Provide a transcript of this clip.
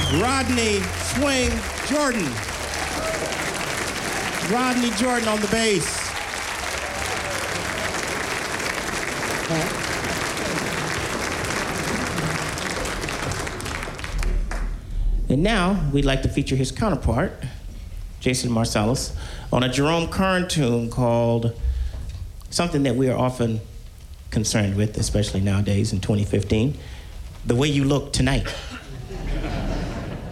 Rodney Swing Jordan. Rodney Jordan on the bass. And now, we'd like to feature his counterpart, Jason Marsalis, on a Jerome Kern tune called something that we are often concerned with, especially nowadays in 2015, The Way You Look Tonight.